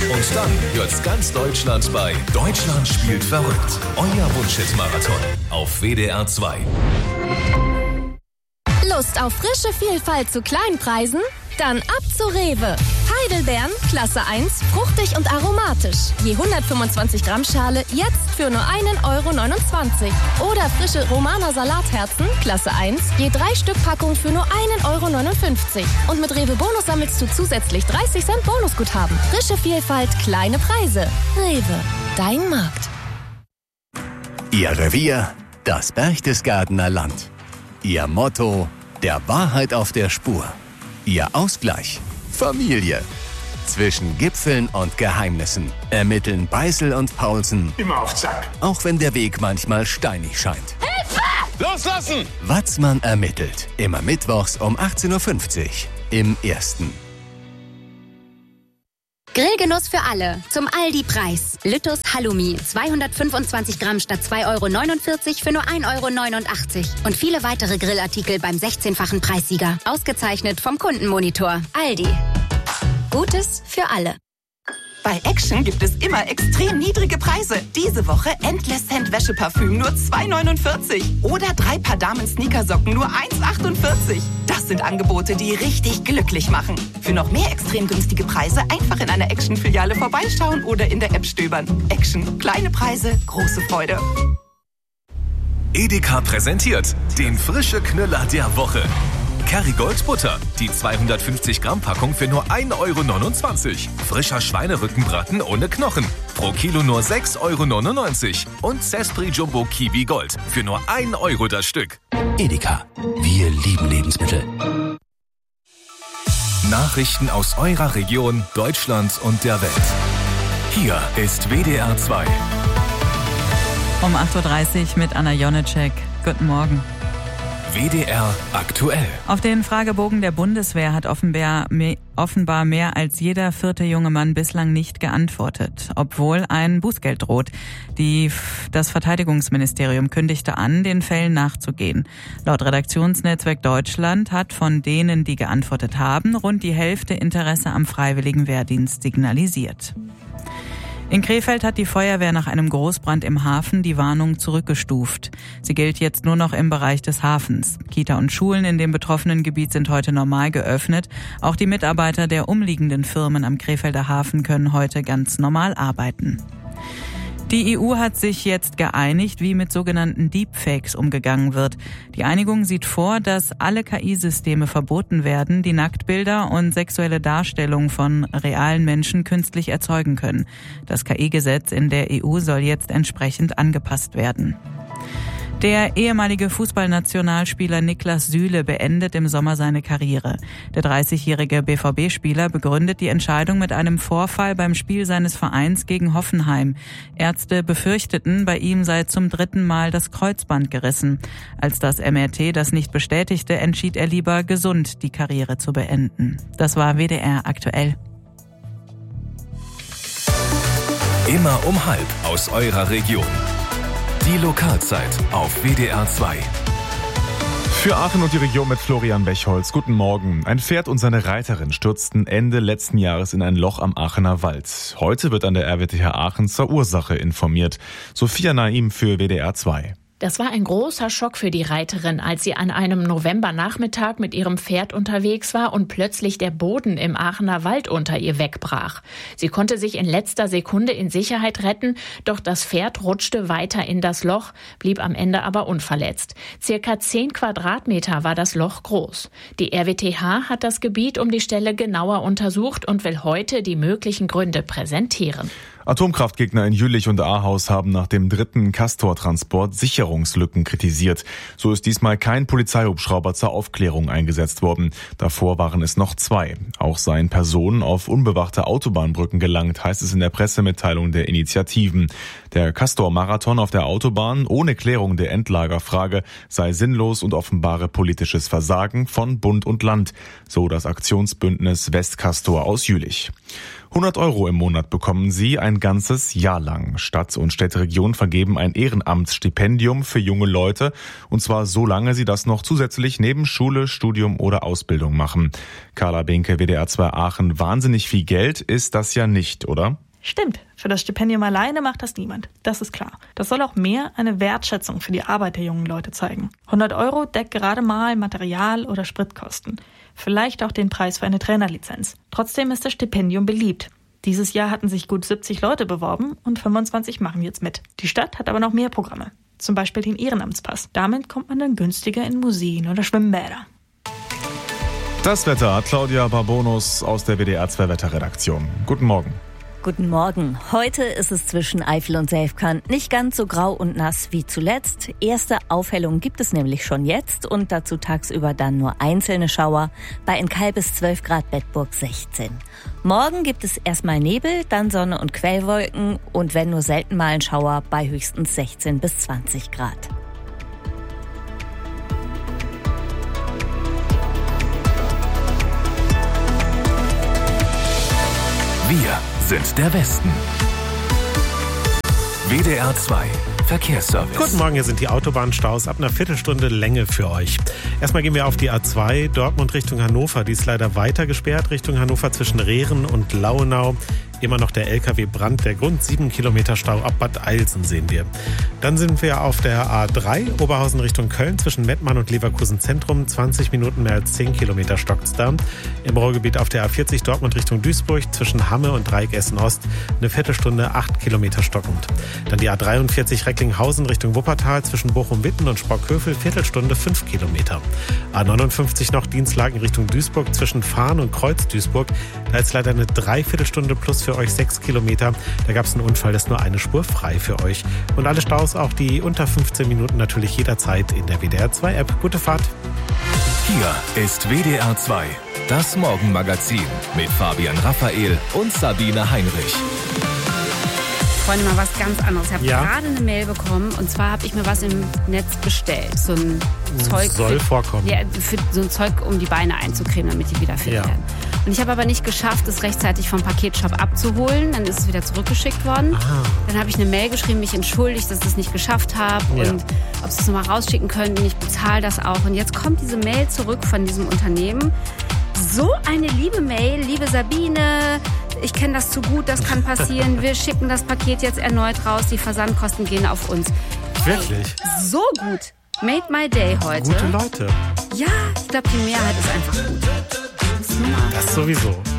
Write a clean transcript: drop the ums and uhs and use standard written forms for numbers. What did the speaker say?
Und dann hört's ganz Deutschland bei Deutschland spielt verrückt. Euer Wunschhit-Marathon auf WDR 2. Lust auf frische Vielfalt zu Kleinpreisen? Dann ab zu Rewe. Heidelbeeren, Klasse 1, fruchtig und aromatisch. Je 125 Gramm Schale jetzt für nur 1,29 €. Oder frische Romaner Salatherzen, Klasse 1, je 3 Stück Packung für nur 1,59 €. Und mit Rewe Bonus sammelst du zusätzlich 30 Cent Bonusguthaben. Frische Vielfalt, kleine Preise. Rewe, dein Markt. Ihr Revier, das Berchtesgadener Land. Ihr Motto, der Wahrheit auf der Spur. Ihr Ausgleich, Familie. Zwischen Gipfeln und Geheimnissen ermitteln Beißel und Paulsen. Immer auf Zack. Auch wenn der Weg manchmal steinig scheint. Hilfe! Loslassen! Watzmann ermittelt. Immer mittwochs um 18:50 Uhr im Ersten. Grillgenuss für alle. Zum Aldi-Preis. Lüttus Halloumi. 225 Gramm statt 2,49 € für nur 1,89 €. Und viele weitere Grillartikel beim 16-fachen Preissieger. Ausgezeichnet vom Kundenmonitor. Aldi. Gutes für alle. Bei Action gibt es immer extrem niedrige Preise. Diese Woche Endless Scent Wäscheparfüm nur 2,49 € oder 3 Paar Damen-Sneakersocken nur 1,48 €. Das sind Angebote, die richtig glücklich machen. Für noch mehr extrem günstige Preise einfach in einer Action-Filiale vorbeischauen oder in der App stöbern. Action. Kleine Preise, große Freude. Edeka präsentiert den frische Knüller der Woche. Kerrygold Butter, die 250 Gramm Packung für nur 1,29 €. Frischer Schweinerückenbraten ohne Knochen, pro Kilo nur 6,99 €. Und Zespri Jumbo Kiwi Gold für nur 1 € das Stück. Edeka, wir lieben Lebensmittel. Nachrichten aus eurer Region, Deutschland und der Welt. Hier ist WDR 2. Um 8:30 Uhr mit Anna Jonitschek. Guten Morgen. WDR aktuell. Auf den Fragebogen der Bundeswehr hat offenbar mehr als jeder 4. junge Mann bislang nicht geantwortet, obwohl ein Bußgeld droht. Das Verteidigungsministerium kündigte an, den Fällen nachzugehen. Laut Redaktionsnetzwerk Deutschland hat von denen, die geantwortet haben, rund die Hälfte Interesse am freiwilligen Wehrdienst signalisiert. In Krefeld hat die Feuerwehr nach einem Großbrand im Hafen die Warnung zurückgestuft. Sie gilt jetzt nur noch im Bereich des Hafens. Kita und Schulen in dem betroffenen Gebiet sind heute normal geöffnet. Auch die Mitarbeiter der umliegenden Firmen am Krefelder Hafen können heute ganz normal arbeiten. Die EU hat sich jetzt geeinigt, wie mit sogenannten Deepfakes umgegangen wird. Die Einigung sieht vor, dass alle KI-Systeme verboten werden, die Nacktbilder und sexuelle Darstellungen von realen Menschen künstlich erzeugen können. Das KI-Gesetz in der EU soll jetzt entsprechend angepasst werden. Der ehemalige Fußballnationalspieler Niklas Süle beendet im Sommer seine Karriere. Der 30-jährige BVB-Spieler begründet die Entscheidung mit einem Vorfall beim Spiel seines Vereins gegen Hoffenheim. Ärzte befürchteten, bei ihm sei zum 3. Mal das Kreuzband gerissen. Als das MRT das nicht bestätigte, entschied er lieber, gesund die Karriere zu beenden. Das war WDR aktuell. Immer um 12:30 aus eurer Region. Die Lokalzeit auf WDR 2. Für Aachen und die Region mit Florian Bechholz. Guten Morgen. Ein Pferd und seine Reiterin stürzten Ende letzten Jahres in ein Loch am Aachener Wald. Heute wird an der RWTH Aachen zur Ursache informiert. Sophia Naim für WDR 2. Das war ein großer Schock für die Reiterin, als sie an einem Novembernachmittag mit ihrem Pferd unterwegs war und plötzlich der Boden im Aachener Wald unter ihr wegbrach. Sie konnte sich in letzter Sekunde in Sicherheit retten, doch das Pferd rutschte weiter in das Loch, blieb am Ende aber unverletzt. Circa 10 Quadratmeter war das Loch groß. Die RWTH hat das Gebiet um die Stelle genauer untersucht und will heute die möglichen Gründe präsentieren. Atomkraftgegner in Jülich und Ahaus haben nach dem 3. Castor-Transport Sicherungslücken kritisiert. So ist diesmal kein Polizeihubschrauber zur Aufklärung eingesetzt worden. Davor waren es noch 2. Auch seien Personen auf unbewachte Autobahnbrücken gelangt, heißt es in der Pressemitteilung der Initiativen. Der Castor-Marathon auf der Autobahn ohne Klärung der Endlagerfrage sei sinnlos und offenbare politisches Versagen von Bund und Land, so das Aktionsbündnis Westcastor aus Jülich. 100 € im Monat bekommen Sie ein ganzes Jahr lang. Stadt und Städteregion vergeben ein Ehrenamtsstipendium für junge Leute, und zwar so lange sie das noch zusätzlich neben Schule, Studium oder Ausbildung machen. Carla Benke, WDR 2 Aachen, wahnsinnig viel Geld ist das ja nicht, oder? Stimmt, für das Stipendium alleine macht das niemand. Das ist klar. Das soll auch mehr eine Wertschätzung für die Arbeit der jungen Leute zeigen. 100 € deckt gerade mal Material- oder Spritkosten. Vielleicht auch den Preis für eine Trainerlizenz. Trotzdem ist das Stipendium beliebt. Dieses Jahr hatten sich gut 70 Leute beworben und 25 machen jetzt mit. Die Stadt hat aber noch mehr Programme. Zum Beispiel den Ehrenamtspass. Damit kommt man dann günstiger in Museen oder Schwimmbäder. Das Wetter hat Claudia Barbonus aus der WDR 2 Wetterredaktion. Guten Morgen. Guten Morgen. Heute ist es zwischen Eifel und Selfkant nicht ganz so grau und nass wie zuletzt. Erste Aufhellungen gibt es nämlich schon jetzt und dazu tagsüber dann nur einzelne Schauer. Bei Enkhall bis 12 Grad, Bedburg 16. Morgen gibt es erstmal Nebel, dann Sonne und Quellwolken und wenn nur selten mal ein Schauer bei höchstens 16 bis 20 Grad. Wir sind der Westen. WDR 2 Verkehrsservice. Guten Morgen, hier sind die Autobahnstaus ab einer Viertelstunde Länge für euch. Erstmal gehen wir auf die A2 Dortmund Richtung Hannover. Die ist leider weiter gesperrt Richtung Hannover zwischen Rehren und Lauenau. Immer noch der LKW-Brand. Der Grund 7 Kilometer Stau ab Bad Eilsen sehen wir. Dann sind wir auf der A3 Oberhausen Richtung Köln zwischen Mettmann und Leverkusen Zentrum. 20 Minuten, mehr als 10 Kilometer stockt's da. Im Ruhrgebiet auf der A40 Dortmund Richtung Duisburg zwischen Hamme und Dreieck Essen-Ost. Eine Viertelstunde, 8 Kilometer stockend. Dann die A43 Recklinghausen Richtung Wuppertal zwischen Bochum-Witten und Sprockhövel. Viertelstunde, 5 Kilometer. A59 noch Dienstlagen Richtung Duisburg zwischen Fahn und Kreuz Duisburg. Da ist leider eine Dreiviertelstunde plus für euch 6 Kilometer. Da gab es einen Unfall, da ist nur eine Spur frei für euch. Und alle Staus, auch die unter 15 Minuten, natürlich jederzeit in der WDR 2 App. Gute Fahrt. Hier ist WDR 2, das Morgenmagazin mit Fabian Raphael und Sabine Heinrich. Freunde, mal was ganz anderes. Ich habe gerade eine Mail bekommen und zwar habe ich mir was im Netz bestellt. So ein Zeug. Soll vorkommen. Ja, für so ein Zeug, um die Beine einzucremen, damit die wieder fit werden. Und ich habe aber nicht geschafft, es rechtzeitig vom Paketshop abzuholen. Dann ist es wieder zurückgeschickt worden. Dann habe ich eine Mail geschrieben, mich entschuldigt, dass ich es nicht geschafft habe und ob sie es nochmal rausschicken könnten. Ich bezahle das auch. Und jetzt kommt diese Mail zurück von diesem Unternehmen. So eine liebe Mail, liebe Sabine. Ich kenne das zu gut, das kann passieren. Wir schicken das Paket jetzt erneut raus. Die Versandkosten gehen auf uns. Wirklich? So gut. Made my day heute. Gute Leute. Ja, ich glaube, die Mehrheit ist einfach gut. Das sowieso.